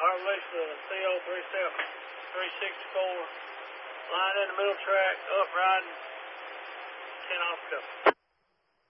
power release for the CO 364. Line in the middle track, up riding, 10 off cover.